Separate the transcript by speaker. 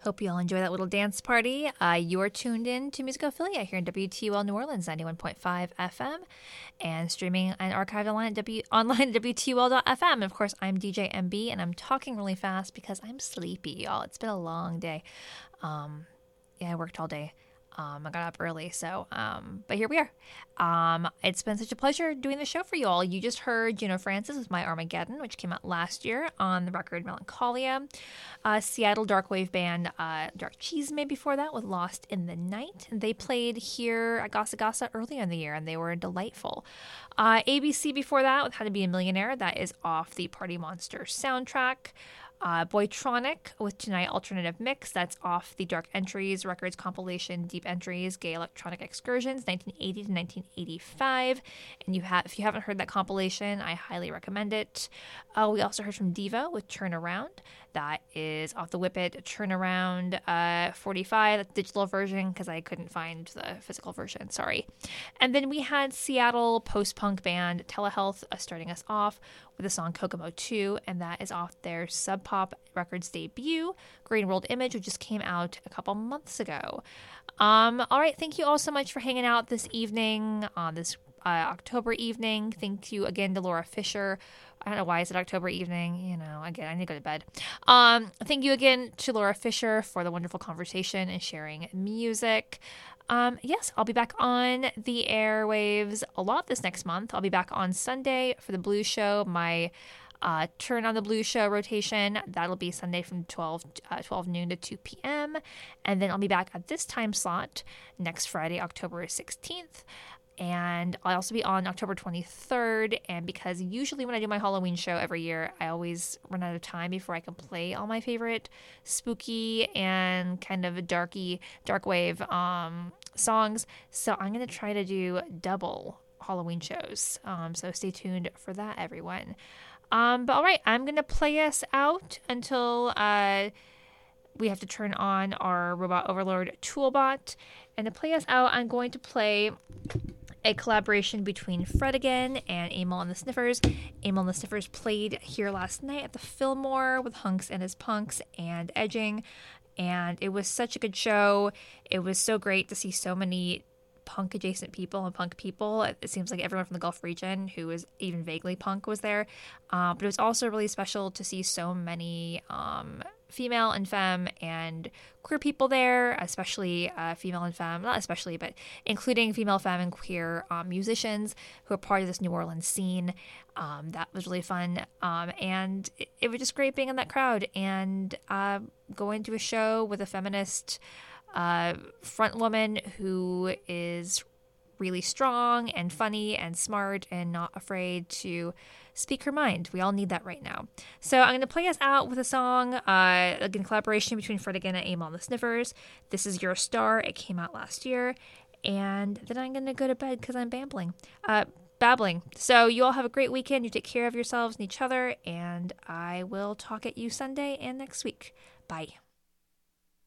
Speaker 1: Hope you all enjoy that little dance party. You're tuned in to Musicophilia here in WTUL New Orleans, 91.5 FM, and streaming and archived online at WTUL.FM. And of course, I'm DJ MB, and I'm talking really fast because I'm sleepy, y'all. It's been a long day. I worked all day. I got up early, but here we are. It's been such a pleasure doing the show for you all. You just heard Juno Francis with My Armageddon, which came out last year on the record Melancholia. Seattle darkwave band Dark Cheesemate before that with Lost in the Night. They played here at Gasa Gasa earlier in the year, and they were delightful. ABC before that with How to Be a Millionaire. That is off the Party Monster soundtrack. Boytronic with Tonight Alternative Mix. That's off the Dark Entries Records compilation Deep Entries Gay Electronic Excursions 1980 to 1985. And if you haven't heard that compilation, I highly recommend it. We also heard from Devo with Turnaround. That is off the Whippet Turnaround 45, that's digital version because I couldn't find the physical version, sorry. And then we had Seattle post-punk band Telehealth starting us off with the song Kokomo 2, and that is off their Sub Pop Records debut, Green World Image, which just came out a couple months ago. All right, thank you all so much for hanging out this evening on this October evening. Thank you again to Laura Fisher. I don't know why it's October evening. Again, I need to go to bed. Thank you again to Laura Fisher for the wonderful conversation and sharing music. Yes, I'll be back on the airwaves a lot this next month. I'll be back on Sunday for the Blues Show, my Turn on the Blues Show rotation. That'll be Sunday from 12 noon to 2 p.m. And then I'll be back at this time slot next Friday, October 16th. And I'll also be on October 23rd, and because usually when I do my Halloween show every year, I always run out of time before I can play all my favorite spooky and kind of dark wave songs. So I'm going to try to do double Halloween shows. So stay tuned for that, everyone. But all right, I'm going to play us out until we have to turn on our Robot Overlord Toolbot. And to play us out, I'm going to play a collaboration between Fred again and Amyl and the Sniffers. Amyl and the Sniffers played here last night at the Fillmore with Hunks and His Punks and Edging, and it was such a good show. It was so great to see so many punk adjacent people and punk people. It seems like everyone from the Gulf region who is even vaguely punk was there, but it was also really special to see so many female and femme and queer people there, especially female and femme, not especially, but including female, femme, and queer musicians who are part of this New Orleans scene. That was really fun, and it was just great being in that crowd and going to a show with a feminist front woman who is really strong and funny and smart and not afraid to speak her mind. We all need that right now. So I'm going to play us out with a song, again, collaboration between Fred again and Amyl and the Sniffers. This is Your Star. It came out last year. And then I'm going to go to bed because I'm babbling. So you all have a great weekend. You take care of yourselves and each other. And I will talk at you Sunday and next week. Bye.